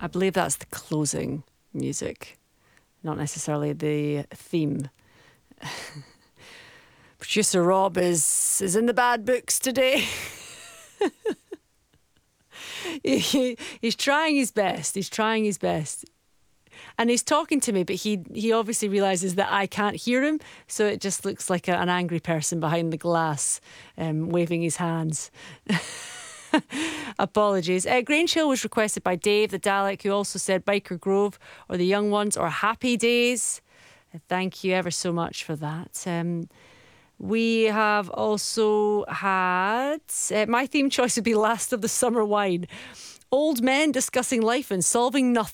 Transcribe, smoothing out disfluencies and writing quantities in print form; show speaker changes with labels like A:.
A: I believe that's the closing music, not necessarily the theme. Producer Rob is in the bad books today. He's trying his best. He's trying his best. And he's talking to me, but he obviously realises that I can't hear him, so it just looks like an angry person behind the glass, waving his hands. Apologies. Grange Hill was requested by Dave the Dalek, who also said Biker Grove or The Young Ones or Happy Days. Thank you ever so much for that. We have also had... my theme choice would be Last of the Summer Wine. Old men discussing life and solving nothing.